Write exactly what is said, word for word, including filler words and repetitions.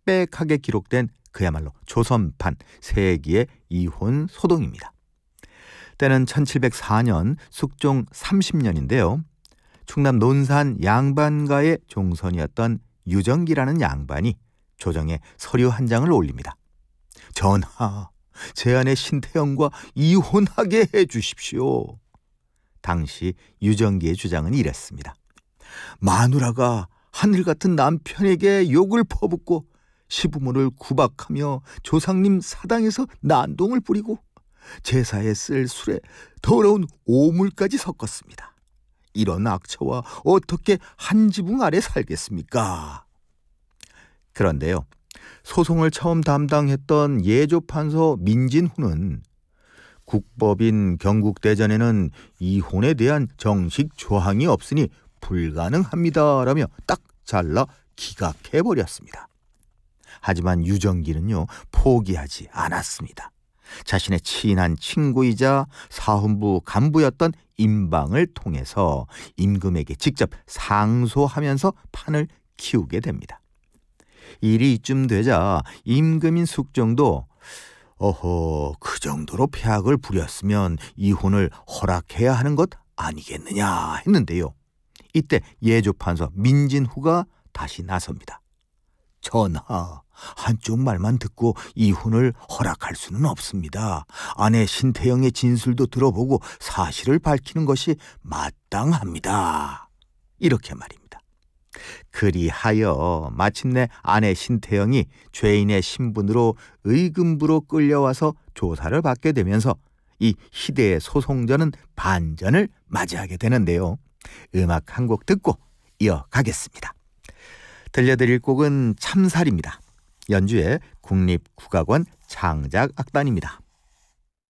빽빽하게 기록된 그야말로 조선판 세기의 이혼 소동입니다. 때는 천칠백사 년 숙종 삼십 년인데요. 충남 논산 양반가의 종선이었던 유정기라는 양반이 조정에 서류 한 장을 올립니다. 전하, 제 아내 신태영과 이혼하게 해주십시오. 당시 유정기의 주장은 이랬습니다. 마누라가 하늘 같은 남편에게 욕을 퍼붓고 시부모를 구박하며 조상님 사당에서 난동을 부리고 제사에 쓸 술에 더러운 오물까지 섞었습니다. 이런 악처와 어떻게 한 지붕 아래 살겠습니까? 그런데요, 소송을 처음 담당했던 예조판서 민진후는 국법인 경국대전에는 이혼에 대한 정식 조항이 없으니 불가능합니다라며 딱 잘라 기각해버렸습니다. 하지만 유정기는요, 포기하지 않았습니다. 자신의 친한 친구이자 사헌부 간부였던 임방을 통해서 임금에게 직접 상소하면서 판을 키우게 됩니다. 일이 이쯤 되자 임금인 숙종도 어허, 그 정도로 폐악을 부렸으면 이혼을 허락해야 하는 것 아니겠느냐 했는데요. 이때 예조판서 민진후가 다시 나섭니다. 전하, 한쪽 말만 듣고 이혼을 허락할 수는 없습니다. 아내 신태영의 진술도 들어보고 사실을 밝히는 것이 마땅합니다. 이렇게 말입니다. 그리하여 마침내 아내 신태영이 죄인의 신분으로 의금부로 끌려와서 조사를 받게 되면서 이 희대의 소송전은 반전을 맞이하게 되는데요. 음악 한 곡 듣고 이어가겠습니다. 들려드릴 곡은 참살입니다. 연주의 국립국악원 창작악단입니다.